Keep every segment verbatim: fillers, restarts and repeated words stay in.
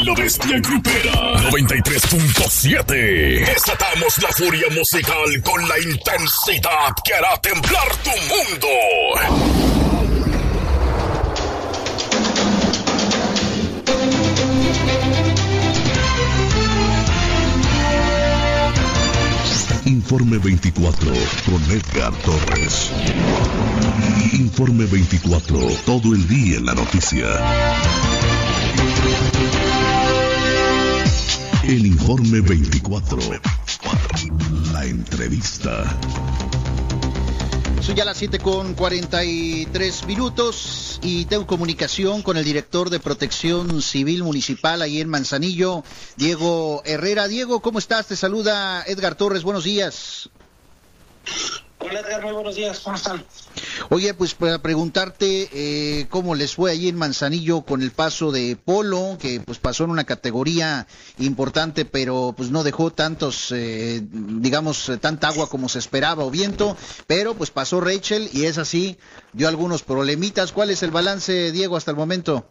La Bestia Grupera noventa y tres punto siete. Desatamos la furia musical con la intensidad que hará temblar tu mundo. Informe veinticuatro con Edgar Torres. Informe veinticuatro, todo el día en la noticia. El Informe veinticuatro, la entrevista. Son ya las siete con cuarenta y tres minutos y tengo comunicación con el director de Protección Civil Municipal ahí en Manzanillo, Diego Herrera. Diego, ¿cómo estás? Te saluda Edgar Torres, buenos días. Hola Edgar, muy buenos días, ¿cómo están? Oye, pues para preguntarte eh, cómo les fue allí en Manzanillo con el paso de Polo, que pues pasó en una categoría importante, pero pues no dejó tantos, eh, digamos, tanta agua como se esperaba o viento, pero pues pasó Rachel y es así, dio algunos problemitas. ¿Cuál es el balance, Diego, hasta el momento?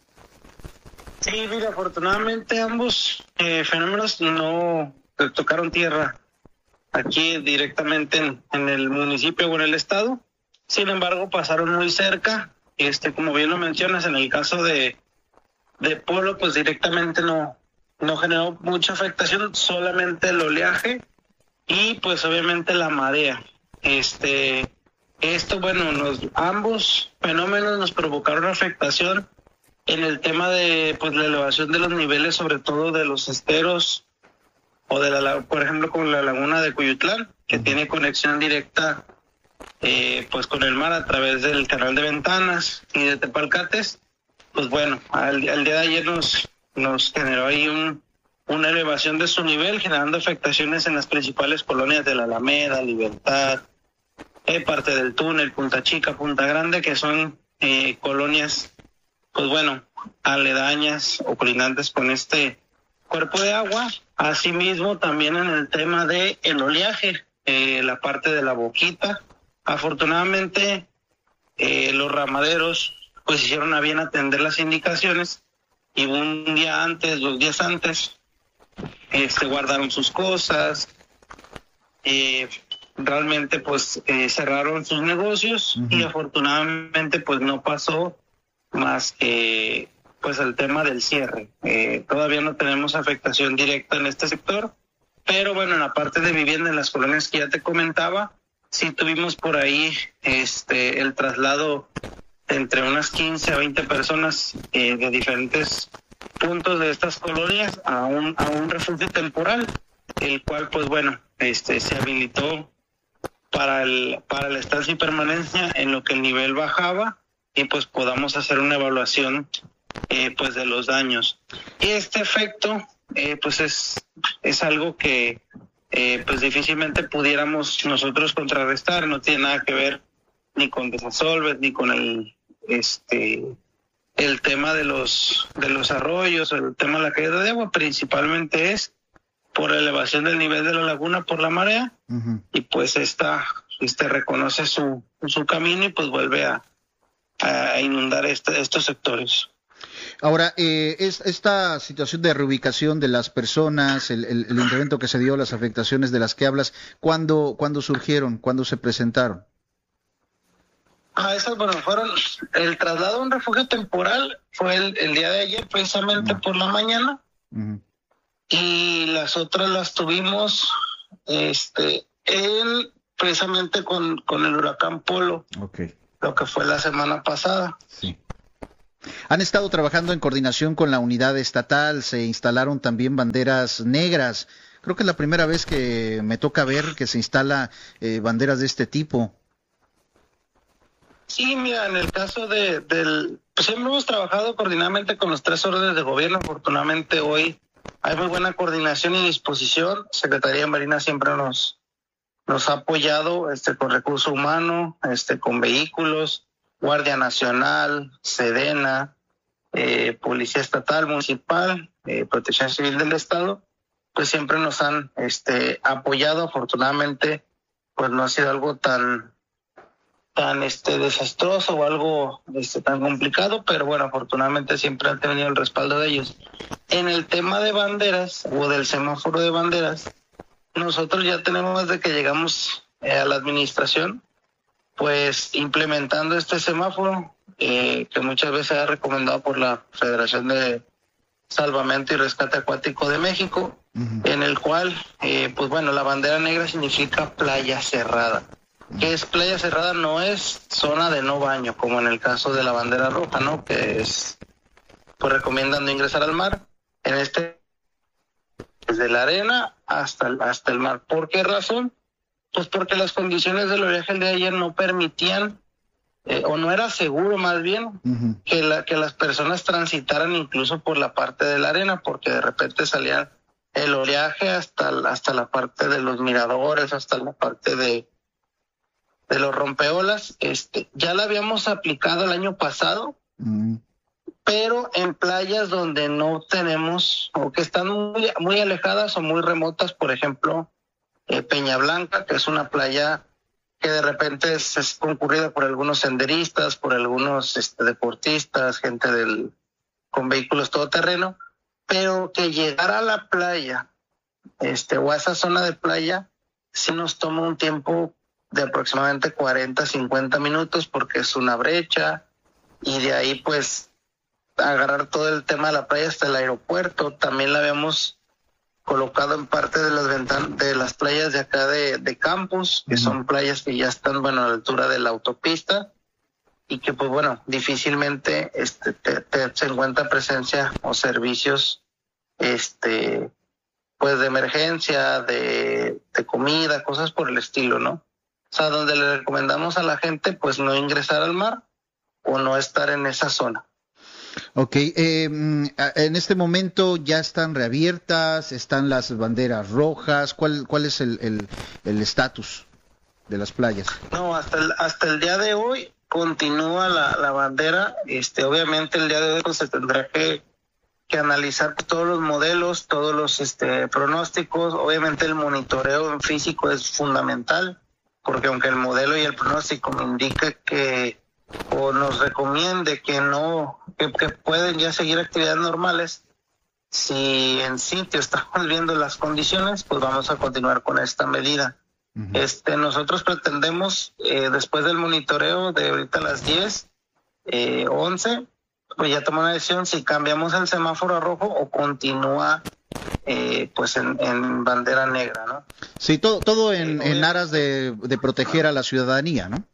Sí, mira, afortunadamente ambos eh, fenómenos no tocaron tierra aquí directamente en, en el municipio o en el estado. Sin embargo, pasaron muy cerca. Este, como bien lo mencionas, en el caso de, de Polo, pues directamente no, no generó mucha afectación, solamente el oleaje y pues obviamente la marea. Este, esto, bueno, nos, ambos fenómenos nos provocaron afectación en el tema de pues la elevación de los niveles, sobre todo de los esteros o de la, por ejemplo, con la laguna de Cuyutlán, que tiene conexión directa eh, pues con el mar a través del canal de Ventanas y de Tepalcates. Pues bueno, al, al día de ayer nos, nos generó ahí un, una elevación de su nivel, generando afectaciones en las principales colonias de la Alameda, Libertad, eh, parte del túnel, Punta Chica, Punta Grande, que son eh, colonias, pues bueno, aledañas o colindantes con este cuerpo de agua. Asimismo, también en el tema de el oleaje, eh, la parte de la Boquita. Afortunadamente, eh, los ramaderos pues hicieron a bien atender las indicaciones y un día antes, dos días antes, este, guardaron sus cosas, eh, realmente pues eh, cerraron sus negocios. Uh-huh. Y afortunadamente pues no pasó más que pues el tema del cierre. Eh, todavía no tenemos afectación directa en este sector, pero bueno, en la parte de vivienda, en las colonias que ya te comentaba, sí tuvimos por ahí este el traslado entre unas quince a veinte personas eh, de diferentes puntos de estas colonias a un a un refugio temporal, el cual pues bueno, este se habilitó para el para la estancia y permanencia en lo que el nivel bajaba y pues podamos hacer una evaluación Eh, pues de los daños. Y este efecto eh, pues es es algo que eh, pues difícilmente pudiéramos nosotros contrarrestar. No tiene nada que ver ni con Desasolves ni con el este el tema de los de los arroyos, el tema de la caída de agua. Principalmente es por la elevación del nivel de la laguna por la marea. Uh-huh. Y pues esta este reconoce su su camino y pues vuelve a a inundar este, estos sectores. Ahora, eh, es, esta situación de reubicación de las personas, el, el, el incremento que se dio, las afectaciones de las que hablas, ¿cuándo, ¿cuándo surgieron? ¿Cuándo se presentaron? Ah, esas, bueno, fueron, el traslado a un refugio temporal fue el, el día de ayer, precisamente uh-huh. por la mañana, uh-huh. y las otras las tuvimos, este, el, precisamente con, con el huracán Polo, okay. Lo que fue la semana pasada. Sí. Han estado trabajando en coordinación con la unidad estatal, se instalaron también banderas negras. Creo que es la primera vez que me toca ver que se instala eh, banderas de este tipo. Sí, mira, en el caso de del pues siempre hemos trabajado coordinadamente con los tres órdenes de gobierno. Afortunadamente hoy hay muy buena coordinación y disposición. Secretaría de Marina siempre nos nos ha apoyado este con recurso humano, este con vehículos, Guardia Nacional, Sedena, eh, Policía Estatal, Municipal, eh, Protección Civil del Estado, pues siempre nos han este, apoyado. Afortunadamente, pues no ha sido algo tan tan este desastroso o algo este tan complicado, pero bueno, afortunadamente siempre han tenido el respaldo de ellos. en el tema de banderas o del semáforo de banderas, nosotros ya tenemos desde que llegamos eh, a la administración, pues implementando este semáforo eh, que muchas veces ha recomendado por la Federación de Salvamento y Rescate Acuático de México, uh-huh. en el cual, eh, pues bueno, la bandera negra significa playa cerrada. ¿Qué es playa cerrada? No es zona de no baño, como en el caso de la bandera roja, ¿no? Que es, pues recomiendan no ingresar al mar. En este, desde la arena hasta el, hasta el mar. ¿Por qué razón? Pues porque las condiciones del oleaje el día de ayer no permitían, eh, o no era seguro más bien, uh-huh. que, la, que las personas transitaran incluso por la parte de la arena, porque de repente salían el oleaje hasta, hasta la parte de los miradores, hasta la parte de, de los rompeolas. Este, ya la habíamos aplicado el año pasado, uh-huh. pero en playas donde no tenemos, o que están muy, muy alejadas o muy remotas, por ejemplo, eh, Peña Blanca, que es una playa que de repente es, es concurrida por algunos senderistas, por algunos este, deportistas, gente del con vehículos todoterreno, pero que llegar a la playa este, o a esa zona de playa sí nos toma un tiempo de aproximadamente cuarenta, cincuenta minutos, porque es una brecha, y de ahí pues agarrar todo el tema de la playa hasta el aeropuerto. También la habíamos colocado en parte de las ventanas de las playas de acá de, de campus, que uh-huh. son playas que ya están, bueno, a la altura de la autopista, y que pues bueno, difícilmente este te, te, se encuentra presencia o servicios este pues de emergencia, de, de comida, cosas por el estilo, ¿no? O sea, donde le recomendamos a la gente pues no ingresar al mar o no estar en esa zona. Ok, eh, en este momento ya están reabiertas, están las banderas rojas. ¿Cuál, cuál es el el estatus de las playas? No, hasta el, hasta el día de hoy continúa la, la bandera. Este, obviamente el día de hoy pues, se tendrá que, que analizar todos los modelos, todos los este, pronósticos. Obviamente el monitoreo en físico es fundamental, porque aunque el modelo y el pronóstico me indique que o nos recomiende que no, que, que pueden ya seguir actividades normales, si en sitio estamos viendo las condiciones, pues vamos a continuar con esta medida. Uh-huh. Este, nosotros pretendemos, eh, después del monitoreo de ahorita a las diez, eh, once, pues ya tomar una decisión si cambiamos el semáforo a rojo o continúa eh, pues en, en bandera negra, ¿no? Sí, todo, todo en, eh, en aras de, de proteger a la ciudadanía, ¿no?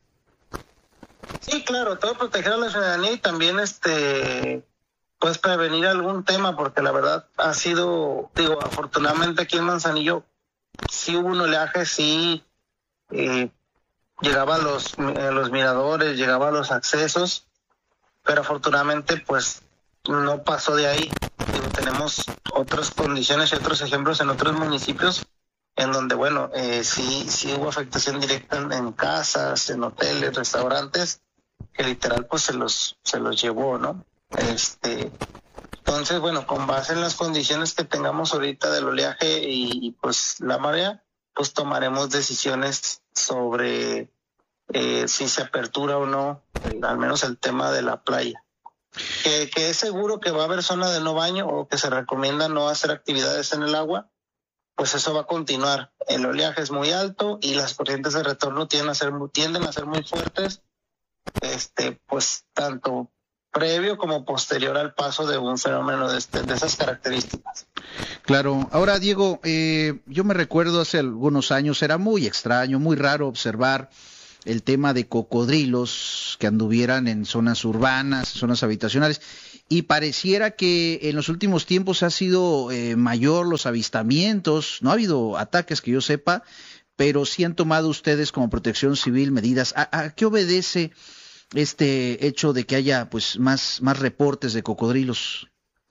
Sí, claro, todo proteger a la ciudadanía y también este pues prevenir algún tema, porque la verdad ha sido, digo, afortunadamente aquí en Manzanillo sí hubo un oleaje, sí eh, llegaba a los, a los miradores, llegaba a los accesos, pero afortunadamente pues no pasó de ahí. Digo, tenemos otras condiciones y otros ejemplos en otros municipios en donde, bueno, eh, sí, sí hubo afectación directa en, en casas, en hoteles, restaurantes, que literal pues se los, se los llevó, ¿no? Este, entonces, bueno, con base en las condiciones que tengamos ahorita del oleaje y, y pues la marea, pues tomaremos decisiones sobre eh, si se apertura o no, el, al menos el tema de la playa. Que, que es seguro que va a haber zona de no baño o que se recomienda no hacer actividades en el agua, pues eso va a continuar. El oleaje es muy alto y las corrientes de retorno tienden a ser, tienden a ser muy fuertes, este, pues tanto previo como posterior al paso de un fenómeno de, este, de esas características. Claro. Ahora, Diego, eh, yo me recuerdo hace algunos años, era muy extraño, muy raro observar el tema de cocodrilos que anduvieran en zonas urbanas, zonas habitacionales, y pareciera que en los últimos tiempos ha sido eh, mayor los avistamientos. No ha habido ataques que yo sepa, pero sí han tomado ustedes como Protección Civil medidas. ¿A, a qué obedece este hecho de que haya pues más, más reportes de cocodrilos?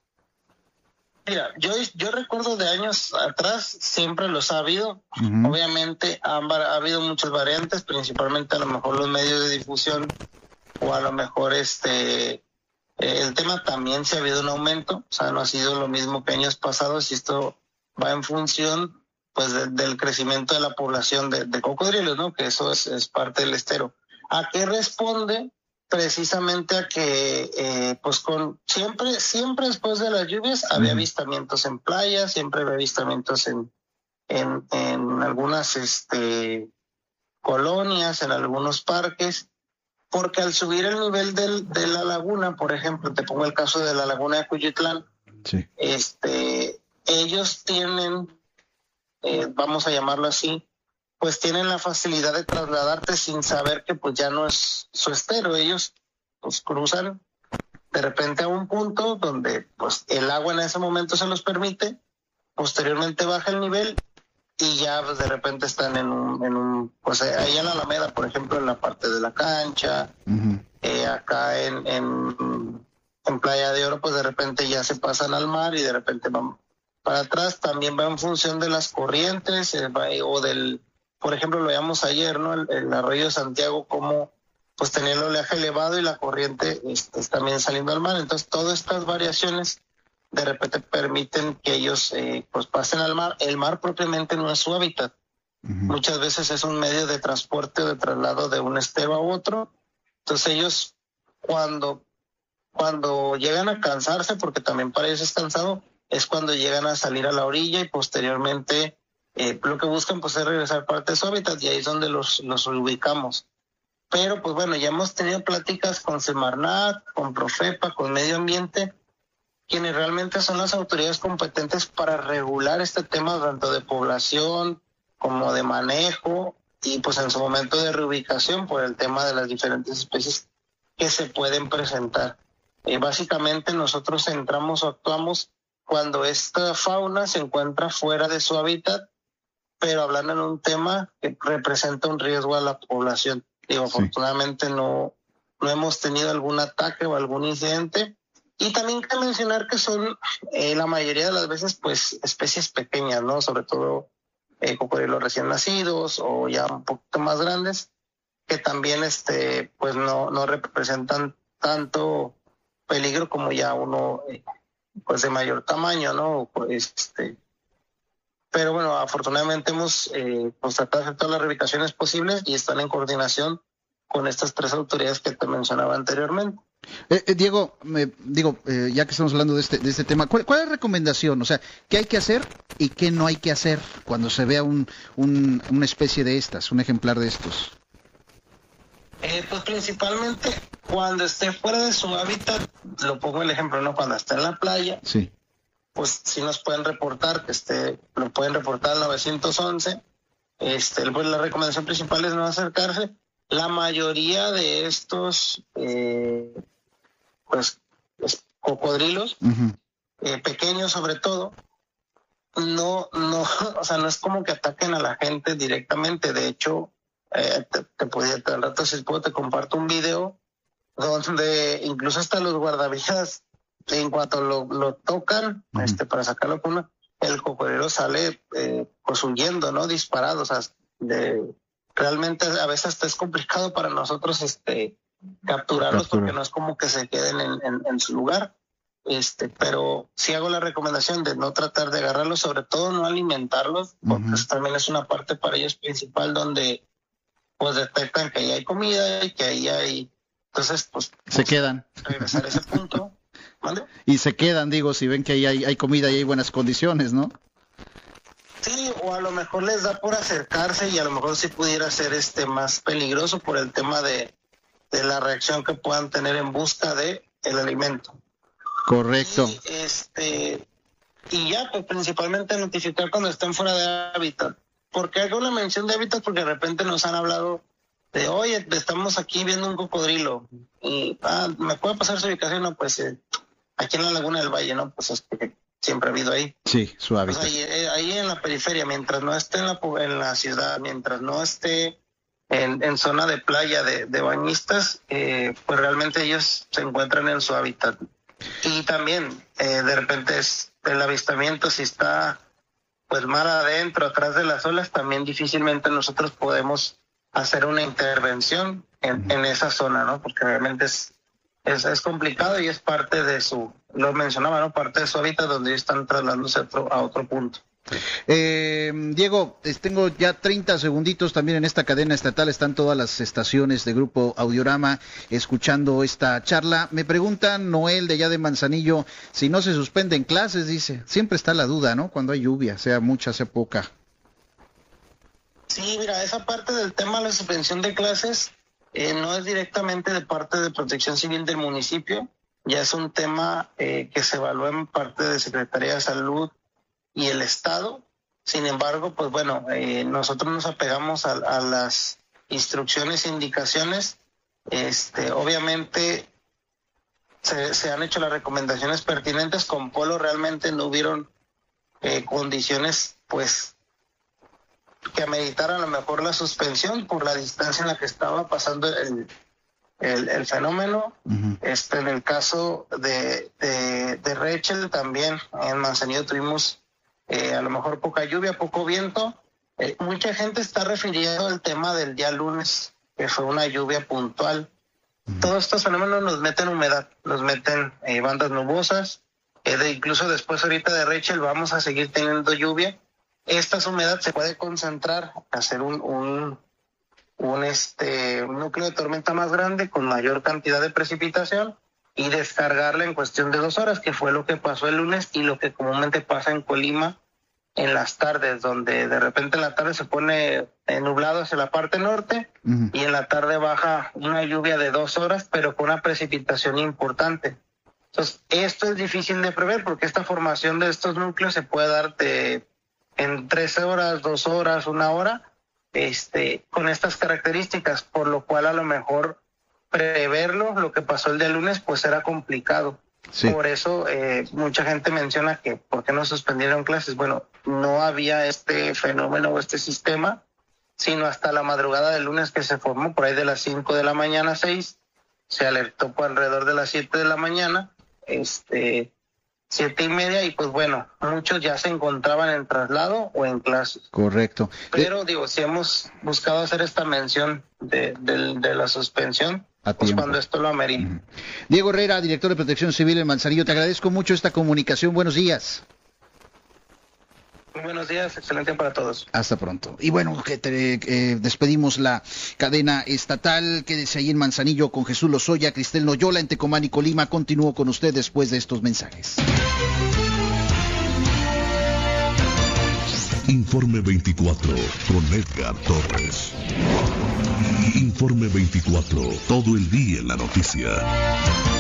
Mira, yo, yo recuerdo de años atrás, siempre los ha habido. Uh-huh. Obviamente han, ha habido muchas variantes, principalmente a lo mejor los medios de difusión, o a lo mejor este el tema también se ha habido un aumento, o sea, no ha sido lo mismo que años pasados, y esto va en función pues de, del crecimiento de la población de, de cocodrilos, ¿no? Que eso es, es parte del estero. ¿A qué responde? precisamente a que, eh, pues con siempre, siempre después de las lluvias había Ujú. avistamientos en playas, siempre había avistamientos en, en, en algunas este, colonias, en algunos parques, porque al subir el nivel del, de la laguna, por ejemplo, te pongo el caso de la laguna de Cuyitlán, Sí. este, ellos tienen, eh, vamos a llamarlo así, pues tienen la facilidad de trasladarte sin saber que pues ya no es su estero. Ellos pues cruzan de repente a un punto donde pues el agua en ese momento se los permite, posteriormente baja el nivel y ya pues, de repente están en un, en un, pues ahí en la Alameda, por ejemplo, en la parte de la cancha, Ujú. eh, acá en, en, en Playa de Oro, pues de repente ya se pasan al mar y de repente van para atrás. También va en función de las corrientes eh, va, o del, por ejemplo, lo veíamos ayer, ¿no? El, el arroyo de Santiago, como pues tenía el oleaje elevado y la corriente este, también saliendo al mar. Entonces, todas estas variaciones de repente permiten que ellos eh, pues pasen al mar. El mar propiamente no es su hábitat. Ujú. Muchas veces es un medio de transporte o de traslado de un estero a otro. Entonces ellos cuando, cuando llegan a cansarse, porque también para ellos es cansado, es cuando llegan a salir a la orilla y posteriormente eh, lo que buscan pues es regresar parte de su hábitat y ahí es donde los, los ubicamos. Pero pues bueno, ya hemos tenido pláticas con Semarnat, con Profepa, con Medio Ambiente, quienes realmente son las autoridades competentes para regular este tema tanto de población como de manejo y pues en su momento de reubicación por el tema de las diferentes especies que se pueden presentar. Eh, básicamente nosotros entramos o actuamos cuando esta fauna se encuentra fuera de su hábitat, pero hablando en un tema que representa un riesgo a la población. Digo, Sí. afortunadamente no, no hemos tenido algún ataque o algún incidente. Y también cabe mencionar que son eh, la mayoría de las veces pues especies pequeñas, ¿no? Sobre todo eh, cocodrilos recién nacidos o ya un poquito más grandes, que también este pues no, no representan tanto peligro como ya uno eh, pues de mayor tamaño, ¿no? Pues, este, pero bueno, afortunadamente hemos eh, pues tratado de hacer todas las reubicaciones posibles y están en coordinación con estas tres autoridades que te mencionaba anteriormente. Eh, eh, Diego, me, digo, eh, ya que estamos hablando de este, de este tema, ¿cuál, ¿cuál es la recomendación? O sea, ¿qué hay que hacer y qué no hay que hacer cuando se vea un, un, una especie de estas, un ejemplar de estos? Eh, pues principalmente cuando esté fuera de su hábitat, lo pongo el ejemplo, ¿no? Cuando está en la playa, Sí. pues sí nos pueden reportar, que esté, lo pueden reportar al nueve once. Este, pues la recomendación principal es no acercarse. La mayoría de estos eh, pues, pues cocodrilos, Ujú. eh, pequeños sobre todo, no, no, o sea, no es como que ataquen a la gente directamente. De hecho, eh, te, te podía, al rato si puedo te comparto un video donde incluso hasta los guardavidas, en cuanto lo, lo tocan, Ujú. este, para sacarlo con una, el cocodrilo sale eh, pues huyendo, ¿no? Disparado, o sea, de, realmente a veces hasta es complicado para nosotros este capturarlos Captura. porque no es como que se queden en, en, en su lugar. Este, pero sí hago la recomendación de no tratar de agarrarlos, sobre todo no alimentarlos, porque Ujú. eso también es una parte para ellos principal donde pues detectan que ahí hay comida y que ahí hay, entonces pues, Se pues, quedan. regresar a ese punto, ¿vale? Y se quedan, digo, si ven que ahí hay, hay comida y hay buenas condiciones, ¿no? Sí, o a lo mejor les da por acercarse y a lo mejor sí pudiera ser este más peligroso por el tema de, de la reacción que puedan tener en busca de el alimento. Correcto. Y, este, y ya, pues principalmente notificar cuando estén fuera de hábitat. Porque hago una mención de hábitat porque de repente nos han hablado de, oye, estamos aquí viendo un cocodrilo. Y, ah, ¿me puede pasar su ubicación? No, pues eh, aquí en la Laguna del Valle, ¿no? Pues es que siempre ha habido ahí. Sí, su Pues hábitat. ahí, eh, ahí en la periferia, mientras no esté en la, po- en la ciudad, mientras no esté en, en zona de playa de, de bañistas, eh, pues realmente ellos se encuentran en su hábitat. Y también, eh, de repente, es el avistamiento, si está pues mar adentro, atrás de las olas, también difícilmente nosotros podemos hacer una intervención en, en esa zona, ¿no? Porque realmente es, es, es complicado y es parte de su, lo mencionaba, ¿no? Parte de su hábitat donde ellos están trasladándose a otro, a otro punto. Eh, Diego, tengo ya treinta segunditos. También en esta cadena estatal están todas las estaciones de Grupo Audiorama escuchando esta charla. Me preguntan, Noel de allá de Manzanillo, si no se suspenden clases, dice. Siempre está la duda, ¿no? Cuando hay lluvia, sea mucha, sea poca. Sí, mira, esa parte del tema de la suspensión de clases eh, no es directamente de parte de Protección Civil del municipio, ya es un tema eh, que se evalúa en parte de Secretaría de Salud y el Estado. Sin embargo, pues bueno, eh, nosotros nos apegamos a, a las instrucciones e indicaciones. Este, obviamente se, se han hecho las recomendaciones pertinentes. Con Polo realmente no hubieron eh, condiciones, pues, que ameritaran a lo mejor la suspensión por la distancia en la que estaba pasando el, el, el fenómeno. Uh-huh. Este, en el caso de, de, de Rachel, también en Manzanillo tuvimos eh, a lo mejor poca lluvia, poco viento. Eh, mucha gente está refiriendo al tema del día lunes, que fue una lluvia puntual. Uh-huh. Todos estos fenómenos nos meten humedad, nos meten eh, bandas nubosas. Eh, de, incluso después ahorita de Rachel vamos a seguir teniendo lluvia. Esta humedad se puede concentrar, hacer un, un, un, este, un núcleo de tormenta más grande con mayor cantidad de precipitación y descargarla en cuestión de dos horas, que fue lo que pasó el lunes y lo que comúnmente pasa en Colima en las tardes, donde de repente en la tarde se pone nublado hacia la parte norte uh-huh. y en la tarde baja una lluvia de dos horas, pero con una precipitación importante. Entonces, esto es difícil de prever porque esta formación de estos núcleos se puede dar de en trece horas, dos horas, una hora, este, con estas características, por lo cual a lo mejor preverlo, lo que pasó el día lunes, pues era complicado. Sí. Por eso eh, mucha gente menciona que ¿por qué no suspendieron clases? Bueno, no había este fenómeno o este sistema, sino hasta la madrugada del lunes que se formó, por ahí de las cinco de la mañana a seis, se alertó por alrededor de las siete de la mañana, este... siete y media, y pues bueno, muchos ya se encontraban en traslado o en clases. Correcto. Pero digo, si hemos buscado hacer esta mención de, de, de la suspensión, pues cuando esto lo amerita. Uh-huh. Diego Herrera, director de Protección Civil en Manzanillo, te agradezco mucho esta comunicación. Buenos días. Muy buenos días, excelente para todos. Hasta pronto. Y bueno, que te, eh, despedimos la cadena estatal. Quédese ahí en Manzanillo con Jesús Lozoya, Cristel Noyola, en Tecomán y Colima. Continúo con usted después de estos mensajes. Informe veinticuatro con Edgar Torres. Informe veinticuatro, todo el día en la noticia.